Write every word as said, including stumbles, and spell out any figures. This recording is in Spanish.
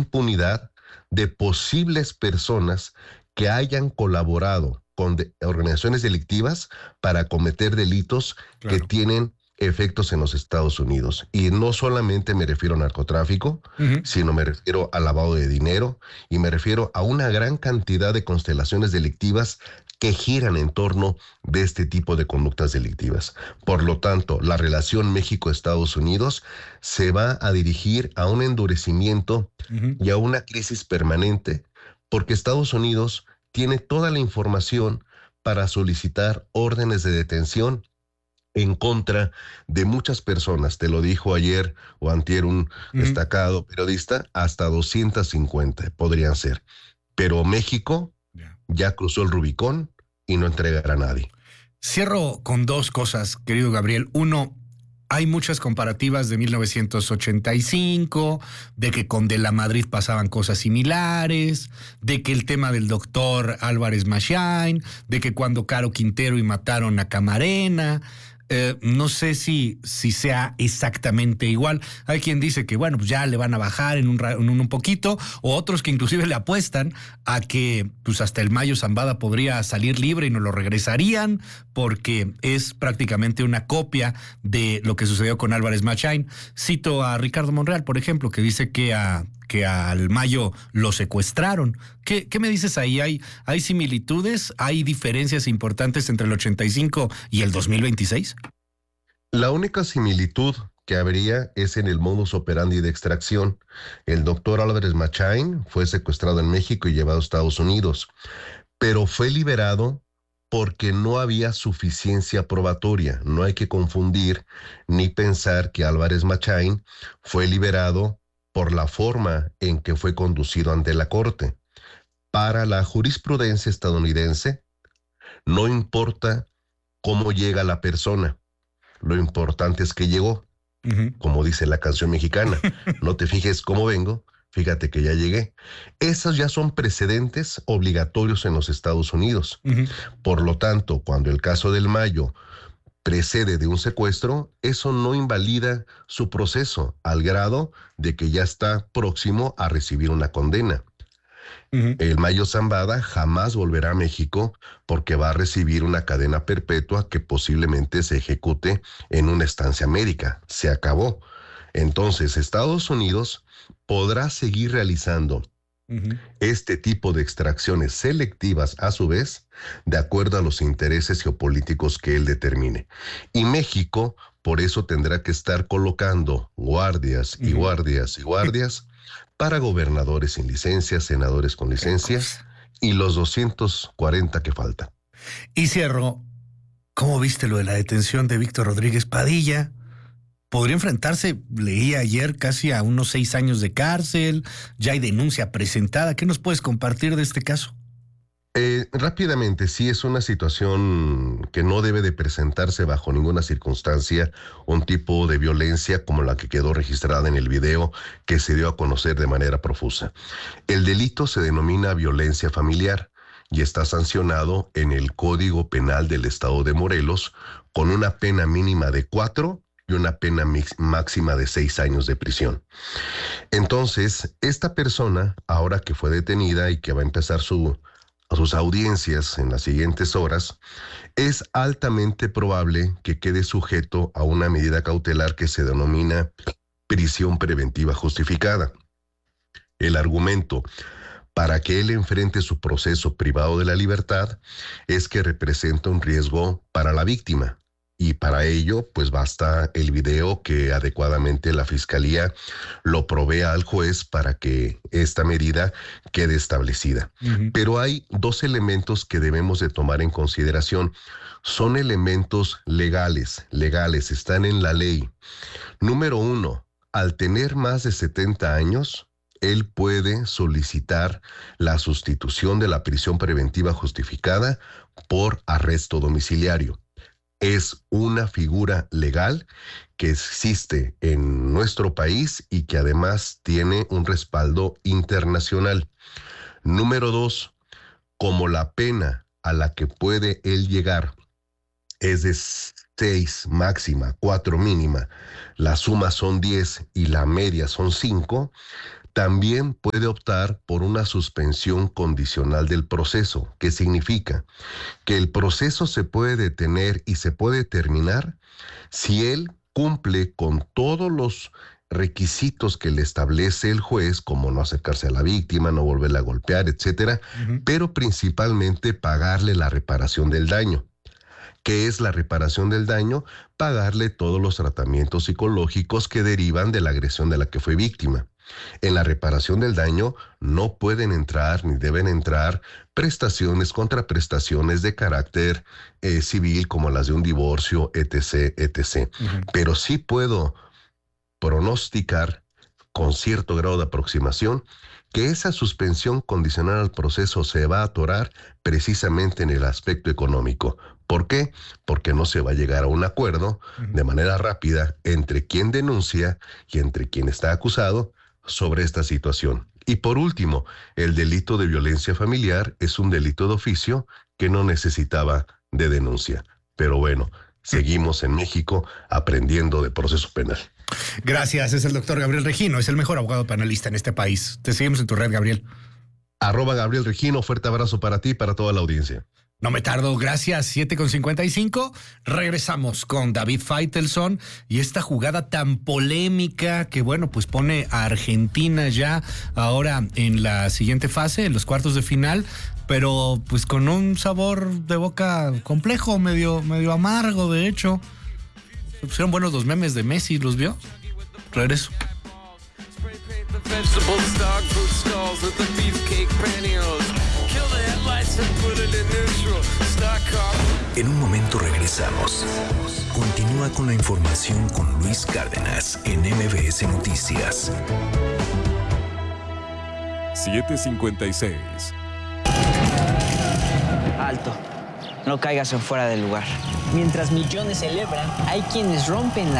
impunidad de posibles personas que hayan colaborado con de- organizaciones delictivas para cometer delitos que Claro. tienen efectos en los Estados Unidos. Y no solamente me refiero a narcotráfico, Ujú. sino me refiero al lavado de dinero y me refiero a una gran cantidad de constelaciones delictivas que giran en torno de este tipo de conductas delictivas. Por lo tanto, la relación México-Estados Unidos se va a dirigir a un endurecimiento Ujú. y a una crisis permanente, porque Estados Unidos tiene toda la información para solicitar órdenes de detención en contra de muchas personas. Te lo dijo ayer o antier un Ujú. destacado periodista, hasta doscientas cincuenta podrían ser. Pero México Ya. ya cruzó el Rubicón y no entregará a nadie. Cierro con dos cosas, querido Gabriel. Uno, hay muchas comparativas de mil novecientos ochenta y cinco, de que con De la Madrid pasaban cosas similares, de que el tema del doctor Álvarez Machain, de que cuando Caro Quintero y mataron a Camarena. Eh, no sé si, si sea exactamente igual. Hay quien dice que, bueno, pues ya le van a bajar en un, ra- en un poquito, o otros que inclusive le apuestan a que pues hasta el Mayo Zambada podría salir libre y nos lo regresarían, porque es prácticamente una copia de lo que sucedió con Álvarez Machain. Cito a Ricardo Monreal, por ejemplo, que dice que a que al Mayo lo secuestraron. ¿Qué, qué me dices ahí? ¿Hay, ¿Hay similitudes? ¿Hay diferencias importantes entre el ochenta y cinco y el dos mil veintiséis? La única similitud que habría es en el modus operandi de extracción. El doctor Álvarez Machain fue secuestrado en México y llevado a Estados Unidos, pero fue liberado porque no había suficiencia probatoria. No hay que confundir ni pensar que Álvarez Machain fue liberado por la forma en que fue conducido ante la corte. Para la jurisprudencia estadounidense, no importa cómo llega la persona, lo importante es que llegó, Uh-huh. como dice la canción mexicana. No te fijes cómo vengo, fíjate que ya llegué. Esos ya son precedentes obligatorios en los Estados Unidos. Uh-huh. Por lo tanto, cuando el caso del Mayo precede de un secuestro, eso no invalida su proceso al grado de que ya está próximo a recibir una condena. Uh-huh. El Mayo Zambada jamás volverá a México porque va a recibir una cadena perpetua que posiblemente se ejecute en una estancia médica. Se acabó. Entonces, Estados Unidos podrá seguir realizando Uh-huh. este tipo de extracciones selectivas a su vez, de acuerdo a los intereses geopolíticos que él determine. Y México, por eso, tendrá que estar colocando guardias y Uh-huh. guardias y guardias para gobernadores sin licencia, senadores con Qué licencia cosa. y los doscientos cuarenta que faltan. Y cierro, ¿cómo viste lo de la detención de Víctor Rodríguez Padilla? Podría enfrentarse, leí ayer, casi a unos seis años de cárcel, ya hay denuncia presentada. ¿Qué nos puedes compartir de este caso? Eh, rápidamente, sí es una situación que no debe de presentarse bajo ninguna circunstancia, un tipo de violencia como la que quedó registrada en el video que se dio a conocer de manera profusa. El delito se denomina violencia familiar y está sancionado en el Código Penal del Estado de Morelos con una pena mínima de cuatro y una pena mix- máxima de seis años de prisión. Entonces, esta persona, ahora que fue detenida y que va a empezar su a sus audiencias en las siguientes horas, es altamente probable que quede sujeto a una medida cautelar que se denomina prisión preventiva justificada. El argumento para que él enfrente su proceso privado de la libertad es que representa un riesgo para la víctima. Y para ello, pues basta el video que adecuadamente la Fiscalía lo provea al juez para que esta medida quede establecida. Uh-huh. Pero hay dos elementos que debemos de tomar en consideración. Son elementos legales, legales, están en la ley. Número uno, al tener más de setenta años, él puede solicitar la sustitución de la prisión preventiva justificada por arresto domiciliario. Es una figura legal que existe en nuestro país y que además tiene un respaldo internacional. Número dos, como la pena a la que puede él llegar es de seis máxima, cuatro mínima, las sumas son diez y la media son cinco, también puede optar por una suspensión condicional del proceso. ¿Qué significa? Que el proceso se puede detener y se puede terminar si él cumple con todos los requisitos que le establece el juez, como no acercarse a la víctima, no volverla a golpear, etcétera, uh-huh. Pero principalmente pagarle la reparación del daño. ¿Qué es la reparación del daño? Pagarle todos los tratamientos psicológicos que derivan de la agresión de la que fue víctima. En la reparación del daño no pueden entrar ni deben entrar prestaciones, contraprestaciones de carácter eh, civil como las de un divorcio, etc, etcétera. Uh-huh. Pero sí puedo pronosticar con cierto grado de aproximación que esa suspensión condicional al proceso se va a atorar precisamente en el aspecto económico. ¿Por qué? Porque no se va a llegar a un acuerdo uh-huh. de manera rápida entre quien denuncia y entre quien está acusado sobre esta situación. Y por último, el delito de violencia familiar es un delito de oficio que no necesitaba de denuncia. Pero bueno, seguimos en México aprendiendo de proceso penal. Gracias, es el doctor Gabriel Regino, es el mejor abogado penalista en este país. Te seguimos en tu red, Gabriel. Arroba Gabriel Regino, fuerte abrazo para ti y para toda la audiencia. No me tardo, gracias, siete con cincuenta y cinco. Regresamos con David Faitelson y esta jugada tan polémica que, bueno, pues pone a Argentina ya ahora en la siguiente fase, en los cuartos de final, pero pues con un sabor de boca complejo, medio, medio amargo, de hecho. Se pusieron buenos los memes de Messi, ¿los vio? Regreso. En un momento regresamos. Continúa con la información con Luis Cárdenas en M B S Noticias. siete cincuenta y seis. Alto. No caigas en fuera del lugar. Mientras millones celebran, hay quienes rompen la